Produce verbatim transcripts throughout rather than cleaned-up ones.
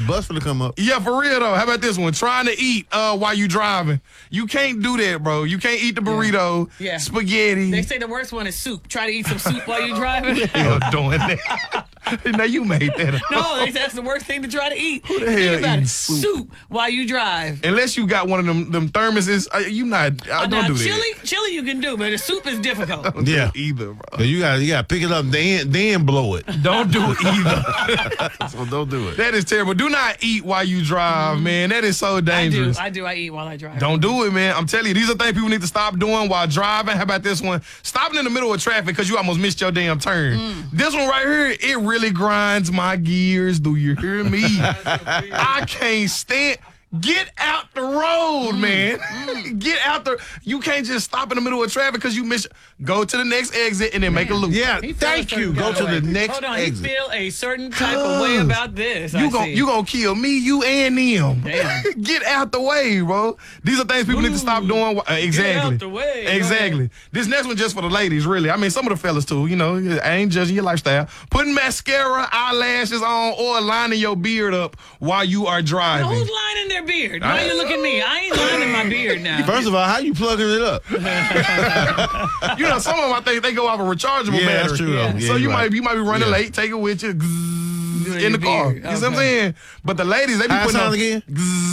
bus for to come up. Yeah, for real though. How about this one? Trying to eat uh, while you driving. You can't do that, bro. You can't eat the burrito, Yeah. spaghetti. They say the worst one is soup. Try to eat some soup while you're driving. Hell doing that. Now you made that up. No, they say that's the worst thing to try to eat. Who the Think hell about it. eats soup? Soup while you drive. Unless you got one of them them thermoses, uh, you not. Uh, Uh, don't now, do chili, that. chili you can do, but the soup is difficult. Don't do Yeah. it either, bro. So you got you got to pick it up, then then blow it. Don't do it either. So don't do it. That is terrible. Do not eat while you drive, man. That is so I do. dangerous. I do. I eat while I drive. Don't do it, man. I'm telling you, these are things people need to stop doing while driving. How about this one? Stopping in the middle of traffic because you almost missed your damn turn. Mm. This one right here, it really grinds my gears. Do you hear me? I can't stand. Get out the road, man. Get out the. You can't just stop in the middle of traffic because you miss. Go to the next exit and then make a loop. Yeah, He feels thank a you. certain Go kind to of the way. next Hold on, exit. he feel a certain type of way about this. I You gon' see. you gonna kill me, you and them. Damn. Get out the way, bro. These are things people need to stop doing. Uh, exactly. out the way. Go Exactly. This next one just for the ladies, really. I mean, some of the fellas too. You know, I ain't judging your lifestyle. Putting mascara, eyelashes on, or lining your beard up while you are driving. Now, who's lining their beard? Why you look at me? I ain't lining my beard now. First of all, how you plugging it up? You know, some of them I think they go off a rechargeable Yeah, battery. that's true, though. Yeah, so you you're might right. you might be running Yeah. late, take it with you. Doing In the your car. beard. You see what I'm Okay. saying? But the ladies, they be How it putting sound on again?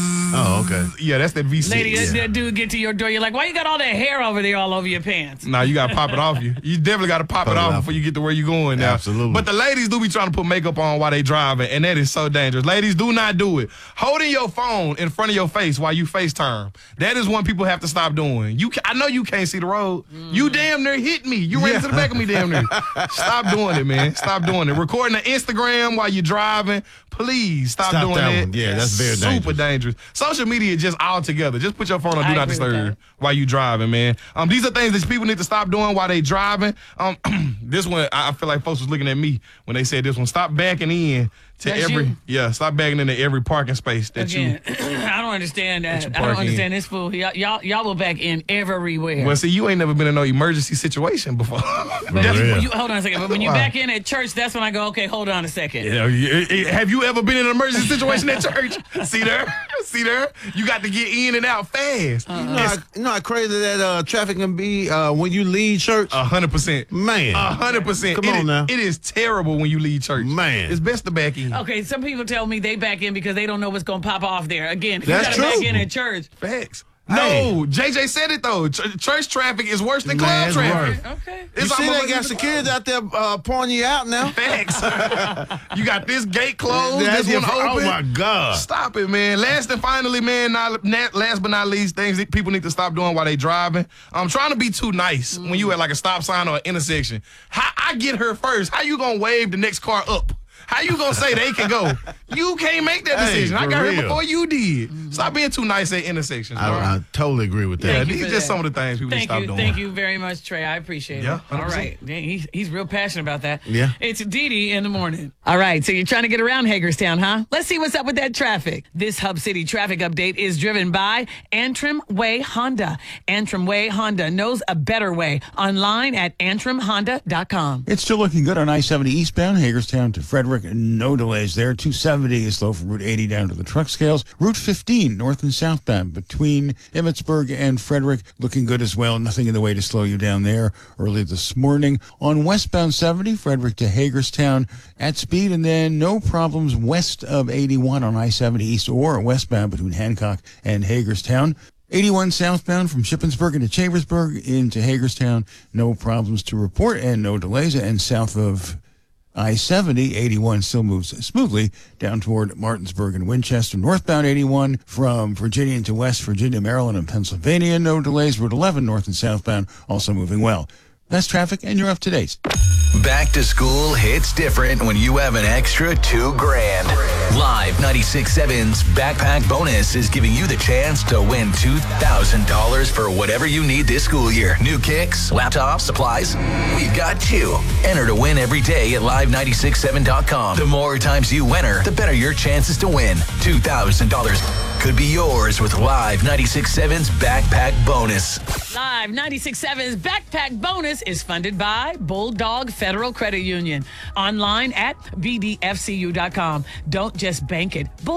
Oh, okay. Yeah, that's that V six. Lady, yeah. that, that dude get to your door. You're like, why you got all that hair over there all over your pants? Nah, you gotta pop it off you. You definitely gotta pop, Pop it it off off. before you get to where you going now. Absolutely. But the ladies do be trying to put makeup on while they driving, and that is so dangerous. Ladies, do not do it. Holding your phone in front of your face while you FaceTime. That is one people have to stop doing. You, ca- I know you can't see the road. You damn near hit me. You ran Yeah. to the back of me damn near. Stop doing it, man. Stop doing it. Recording an Instagram while you're driving. Please stop, Stop doing that that. one. Yeah, that's very super dangerous. dangerous. Social media just all together. Just put your phone on I do not agree with disturb that. while you driving, man. Um, these are things that people need to stop doing while they driving. Um, this one I I feel like folks was looking at me when they said this one. Stop backing in to That's every you? yeah. Stop backing into every parking space that Again, I don't understand that. you I park don't in. understand this fool. Y'all, y'all, y'all will back in everywhere. you. Well, see, you ain't never been in no emergency situation before. But Yeah. you- you- hold on a second. But when you Why? back in at church, that's when I go, okay, hold on a second. You know, you- eh, eh, have you ever been in an emergency situation at church? See there, see there. You got to get in and out fast. You know, how, you know how crazy that uh, traffic can be uh, when you leave church? A hundred percent. Man. A hundred percent. Come It on is- now. It is terrible when you leave church. Man. It's best to back in. Okay, some people tell me they back in because they don't know what's going to pop off there. Again, if That's you got to true. back in at church. Facts. Hey. No, J J said it though. Ch- church traffic is worse than Man, club it's traffic. worse. Okay. You It's see almost they like got it's a security club. out there uh, pouring you out now? Facts. You got this gate closed, That's this one your- open. Oh, my God. Stop it, man. Last and finally, man, not, not, last but not least, things that people need to stop doing while they driving. I'm trying to be too nice when you at like a stop sign or an intersection. How, I get her first. How you gonna wave the next car up? How you gonna say they can go? You can't make that Hey, decision. I for got here real. before you did. Stop being too nice at intersections, bro. I, I totally agree with yeah, that. you these for just that. some of the things people need to Thank stop you. doing. Thank you very much, Trey. I appreciate Yeah, it. All one hundred percent. right. Dang, he's, he's real passionate about that. Yeah. It's Dee Dee in the morning. All right. So you're trying to get around Hagerstown, huh? Let's see what's up with that traffic. This Hub City traffic update is driven by Antrim Way Honda. Antrim Way Honda knows a better way. Online at antrim honda dot com. It's still looking good on I seventy eastbound, Hagerstown to Frederick. No delays there. two seventy is slow from Route eighty down to the truck scales. Route fifteen, north and southbound between Emmitsburg and Frederick, looking good as well. Nothing in the way to slow you down there early this morning. On westbound seventy, Frederick to Hagerstown at speed, and then no problems west of eighty-one on I seventy east or westbound between Hancock and Hagerstown. eighty-one southbound from Shippensburg into Chambersburg into Hagerstown, no problems to report and no delays. And south of I seventy, eighty-one still moves smoothly down toward Martinsburg and Winchester. Northbound eighty-one from Virginia into West Virginia, Maryland, and Pennsylvania, no delays. Route eleven north and southbound also moving well. That's traffic, and you're up to date. Back to school hits different when you have an extra two grand. Live ninety-six point seven's Backpack Bonus is giving you the chance to win two thousand dollars for whatever you need this school year. New kicks, laptops, supplies. We've got you. Enter to win every day at live ninety-six point seven dot com. The more times you enter, the better your chances to win. two thousand dollars could be yours with Live ninety-six point seven's Backpack Bonus. Live ninety-six point seven's Backpack Bonus is funded by Bulldog Federal Credit Union. Online at b d f c u dot com. Don't just bank it.